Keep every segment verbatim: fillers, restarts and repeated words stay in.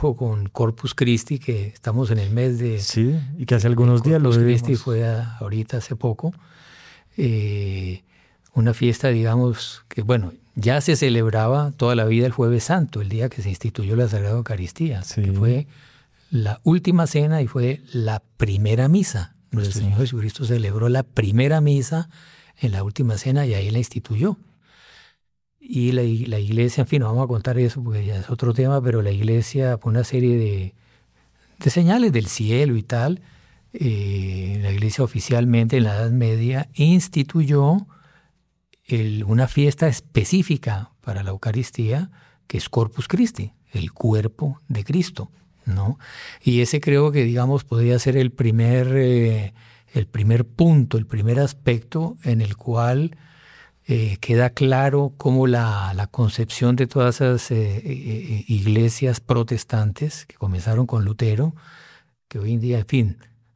ojo con Corpus Christi, que estamos en el mes de... Sí, y que hace algunos días lo Corpus vivimos. Christi fue a- ahorita hace poco. Eh, una fiesta, digamos, que bueno, ya se celebraba toda la vida el Jueves Santo, el día que se instituyó la Sagrada Eucaristía, Sí. que fue la última cena y fue la primera misa. Nuestro Sí. Señor Jesucristo celebró la primera misa en la última cena y ahí la instituyó. Y la, la iglesia, en fin, no vamos a contar eso porque ya es otro tema, pero la iglesia, por una serie de, de señales del cielo y tal, eh, la iglesia oficialmente en la Edad Media instituyó el, una fiesta específica para la Eucaristía, que es Corpus Christi, el cuerpo de Cristo, ¿no? Y ese creo que, digamos, podría ser el primer, eh, el primer punto, el primer aspecto en el cual eh, queda claro cómo la, la concepción de todas esas eh, eh, iglesias protestantes que comenzaron con Lutero, que hoy en día, en fin,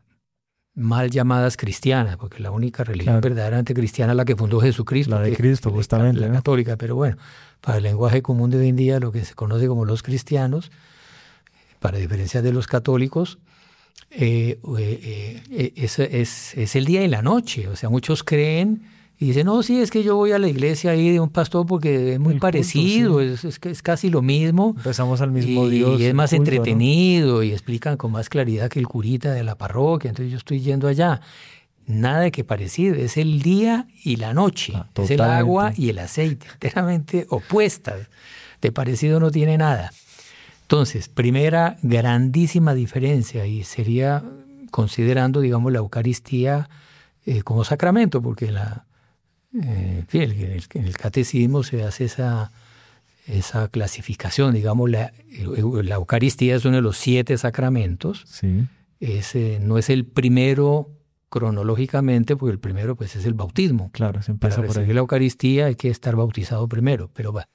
mal llamadas cristianas, porque la única religión Claro. verdaderamente cristiana es la que fundó Jesucristo. La de que- Cristo, la- justamente, La ¿no? católica, pero bueno, para el lenguaje común de hoy en día, lo que se conoce como los cristianos, para diferenciar de los católicos, eh, eh, eh, es, es, es el día y la noche. O sea, muchos creen y dicen, no, sí, es que yo voy a la iglesia ahí de un pastor porque es muy El culto, parecido, sí. es, es, que es casi lo mismo. Empezamos al mismo Y, Dios. y es el más culto, ¿no? entretenido y explican con más claridad que el curita de la parroquia, entonces yo estoy yendo allá. Nada de que parecido, es el día y la noche, Ah, es el totalmente. agua y el aceite, enteramente opuestas. De parecido no tiene nada. Entonces, primera grandísima diferencia, y sería considerando, digamos, la Eucaristía eh, como sacramento, porque la, eh, en fin, en el, en el catecismo se hace esa, esa clasificación, digamos, la, la Eucaristía es uno de los siete sacramentos. Sí. Es, eh, no es el primero cronológicamente, porque el primero pues, es el bautismo. Claro, se Para empieza por recibir ahí. la Eucaristía hay que estar bautizado primero, pero va,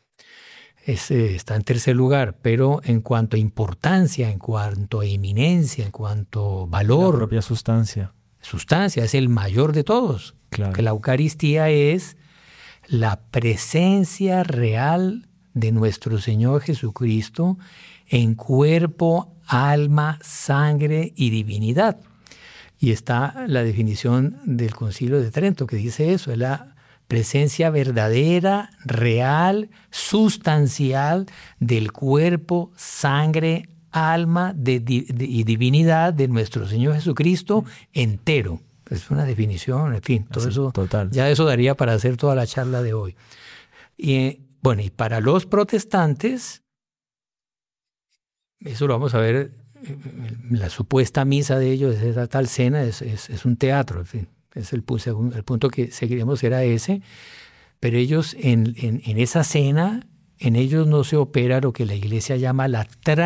ese está en tercer lugar. Pero en cuanto a importancia, en cuanto a eminencia, en cuanto a La valor, propia sustancia. sustancia, es el mayor de todos. Claro. Que la Eucaristía es la presencia real de nuestro Señor Jesucristo en cuerpo, alma, sangre y divinidad. Y está la definición del Concilio de Trento que dice eso, es la presencia verdadera, real, sustancial del cuerpo, sangre, alma de, de, y divinidad de nuestro Señor Jesucristo entero. Es una definición, en fin, todo Así, eso, total. ya eso daría para hacer toda la charla de hoy. Y bueno, y para los protestantes, eso lo vamos a ver, la supuesta misa de ellos, esa tal cena, es, es, es un teatro, en fin, es el, segundo, el punto que seguiremos era ese, pero ellos en, en, en esa cena, en ellos no se opera lo que la Iglesia llama la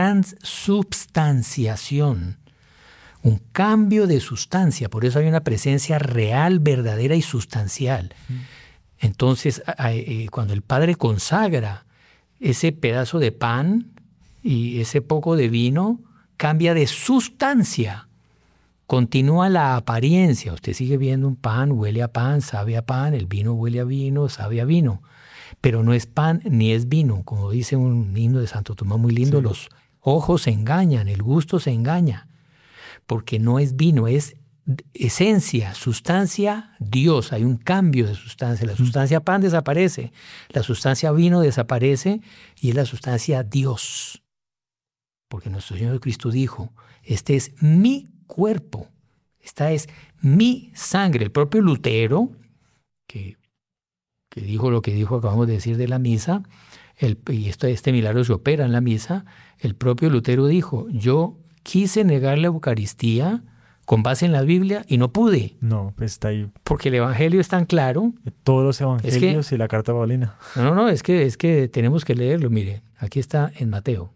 transubstanciación, un cambio de sustancia, por eso hay una presencia real, verdadera y sustancial. Entonces, cuando el Padre consagra ese pedazo de pan y ese poco de vino, cambia de sustancia, continúa la apariencia. Usted sigue viendo un pan, huele a pan, sabe a pan, el vino huele a vino, sabe a vino, pero no es pan ni es vino, como dice un himno de Santo Tomás muy lindo, sí. Los ojos se engañan, el gusto se engaña, porque no es vino, es esencia, sustancia, Dios. Hay un cambio de sustancia. La sustancia pan desaparece, la sustancia vino desaparece y es la sustancia Dios. Porque nuestro Señor Cristo dijo, este es mi cuerpo, esta es mi sangre. El propio Lutero, que, que dijo lo que dijo, acabamos de decir de la misa, el, y esto, este milagro se opera en la misa, el propio Lutero dijo, yo quise negar la Eucaristía con base en la Biblia y no pude. No, pues está ahí. Porque el Evangelio es tan claro. Todos los evangelios es que, y la carta paulina. No, no, no, es que, es que tenemos que leerlo. Mire, aquí está en Mateo.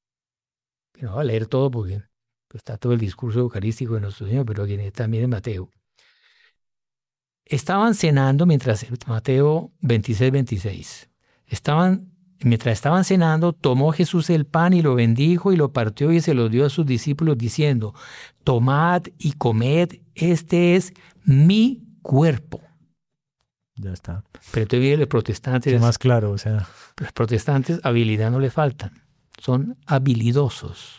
No voy a leer todo porque está todo el discurso eucarístico de nuestro Señor, pero aquí también en Mateo. Estaban cenando mientras, Mateo veintiséis, veintiséis. Estaban, mientras estaban cenando, tomó Jesús el pan y lo bendijo y lo partió y se lo dio a sus discípulos diciendo, tomad y comed, este es mi cuerpo. Ya está. Pero entonces vienen los protestantes. Es más claro, o sea. Los protestantes habilidad no le faltan. Son habilidosos.